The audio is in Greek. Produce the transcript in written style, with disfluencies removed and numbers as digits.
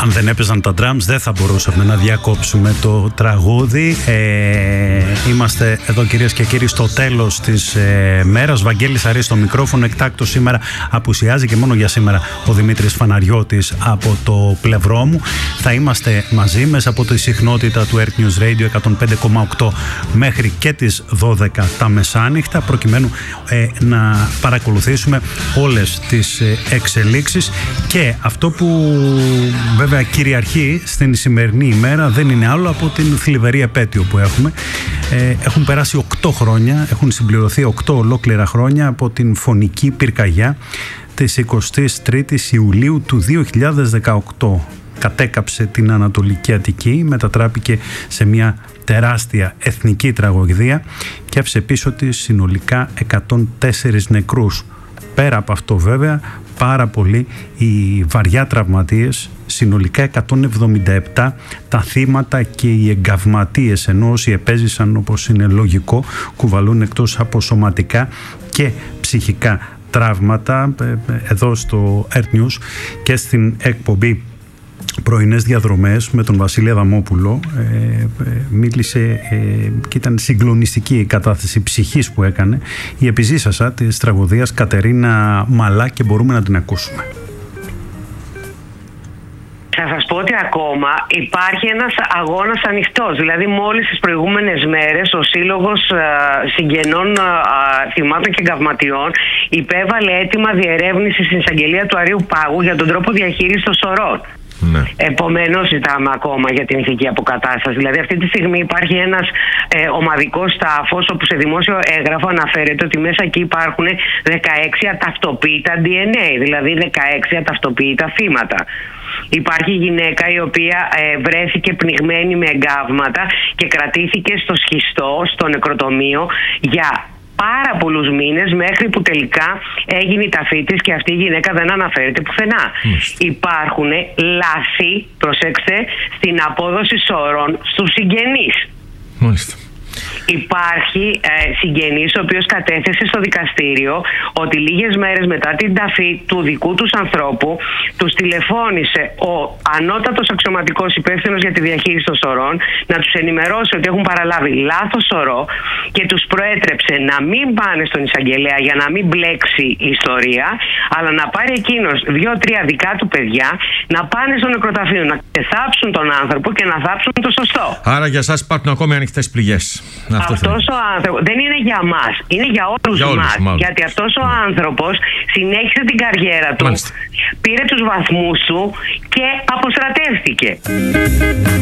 Αν δεν έπαιζαν τα drums δεν θα μπορούσαμε να διακόψουμε το τραγούδι. Είμαστε εδώ, κυρίες και κύριοι, στο τέλος της μέρας. Βαγγέλης Αρής στο μικρόφωνο. Εκτάκτος σήμερα απουσιάζει και μόνο για σήμερα ο Δημήτρης Φαναριώτης από το πλευρό μου. Θα είμαστε μαζί μέσα από τη συχνότητα του Earth News Radio 105,8 μέχρι και τις 12 τα μεσάνυχτα, προκειμένου να παρακολουθήσουμε όλες τις εξελίξεις. Και αυτό που βέβαια κυριαρχεί στην σημερινή ημέρα δεν είναι άλλο από την θλιβερή επέτειο που έχουμε. Έχουν περάσει 8 χρόνια, έχουν συμπληρωθεί 8 ολόκληρα χρόνια από την φωνική πυρκαγιά της 23ης Ιουλίου του 2018. Κατέκαψε την Ανατολική Αττική, μετατράπηκε σε μια τεράστια εθνική τραγωδία και άφησε πίσω της συνολικά 104 νεκρούς. Πέρα από αυτό βέβαια, πάρα πολλοί οι βαριά τραυματίες, συνολικά 177 τα θύματα και οι εγκαυματίες, ενώ όσοι επέζησαν, όπως είναι λογικό, κουβαλούν εκτός από σωματικά και ψυχικά τραύματα. Εδώ στο Earth News και στην εκπομπή Πρωινές Διαδρομές με τον Βασίλη Αδαμόπουλο μίλησε και ήταν συγκλονιστική η κατάθεση ψυχής που έκανε η επιζήσασα της τραγωδίας Κατερίνα Μαλά, και μπορούμε να την ακούσουμε. Θα σας πω ότι ακόμα υπάρχει ένας αγώνας ανοιχτός. Δηλαδή μόλις τις προηγούμενες μέρες ο Σύλλογος Συγγενών Θυμάτων και Εγκαυματιών υπέβαλε αίτημα διερεύνησης στην εισαγγελία του Αρείου Πάγου για τον τρόπο διαχείρισης των σωρών. Ναι. Επομένως ζητάμε ακόμα για την ηθική αποκατάσταση. Δηλαδή αυτή τη στιγμή υπάρχει ένας ομαδικός τάφος όπου σε δημόσιο έγγραφο αναφέρεται ότι μέσα εκεί υπάρχουν 16 αταυτοποίητα DNA, δηλαδή 16 αταυτοποίητα θύματα. Υπάρχει γυναίκα η οποία βρέθηκε πνιγμένη με εγκάβματα και κρατήθηκε στο σχιστό, στο νεκροτομείο για πάρα πολλούς μήνες, μέχρι που τελικά έγινε η ταφή της και αυτή η γυναίκα δεν αναφέρεται πουθενά. Υπάρχουν λάθη, προσέξτε, στην απόδοση σωρών στους συγγενείς. Μάλιστα. Υπάρχει συγγενής ο οποίος κατέθεσε στο δικαστήριο ότι λίγες μέρες μετά την ταφή του δικού τους ανθρώπου τους τηλεφώνησε ο ανώτατος αξιωματικός υπεύθυνος για τη διαχείριση των σωρών να τους ενημερώσει ότι έχουν παραλάβει λάθος σωρό και τους προέτρεψε να μην πάνε στον εισαγγελέα για να μην μπλέξει η ιστορία, αλλά να πάρει εκείνος 2-3 δικά του παιδιά να πάνε στο νεκροταφείο, να θάψουν τον άνθρωπο και να θάψουν το σωστό. Άρα για εσάς υπάρχουν ακόμη ανοιχτές πληγές. Αυτός ο άνθρωπος δεν είναι για μας, είναι για όλους μας. Γιατί αυτός ο άνθρωπος συνέχισε την καριέρα του, πήρε τους βαθμούς του και αποστρατεύτηκε.